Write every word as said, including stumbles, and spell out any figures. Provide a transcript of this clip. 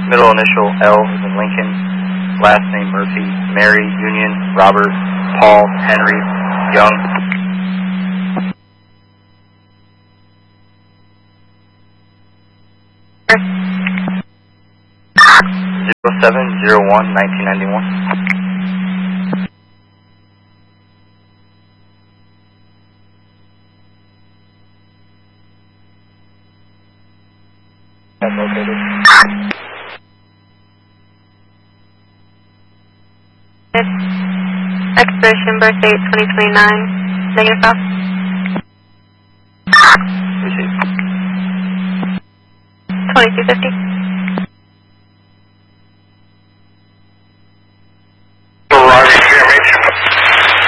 Middle initial L is in Lincoln. Last name Murphy. Mary, Union, Robert, Paul, Henry, Young. Zero seven zero one nineteen ninety one. Located. Expiration birth date twenty twenty-nine. Negative five. Received. twenty-two fifty.